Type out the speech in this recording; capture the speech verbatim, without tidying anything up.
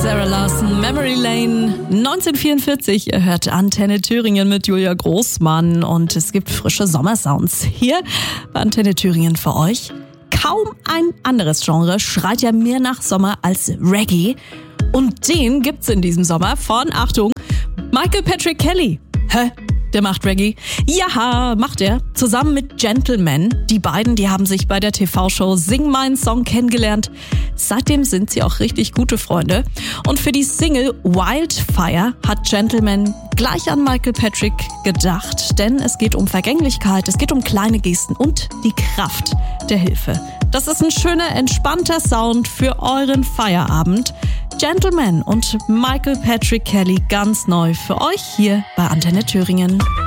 Sarah Larson, Memory Lane, neunzehnhundertvierundvierzig. Ihr hört Antenne Thüringen mit Julia Großmann und es gibt frische Sommersounds hier bei Antenne Thüringen für euch. Kaum ein anderes Genre schreit ja mehr nach Sommer als Reggae. Und den gibt's in diesem Sommer von, Achtung, Michael Patrick Kelly. Hä? Der macht Reggae? Ja, macht er. Zusammen mit Gentleman. Die beiden, die haben sich bei der T V-Show Sing Meinen Song kennengelernt. Seitdem sind sie auch richtig gute Freunde. Und für die Single Wildfire hat Gentleman gleich an Michael Patrick gedacht. Denn es geht um Vergänglichkeit, es geht um kleine Gesten und die Kraft der Hilfe. Das ist ein schöner, entspannter Sound für euren Feierabend. Gentleman und Michael Patrick Kelly ganz neu für euch hier bei Antenne Thüringen.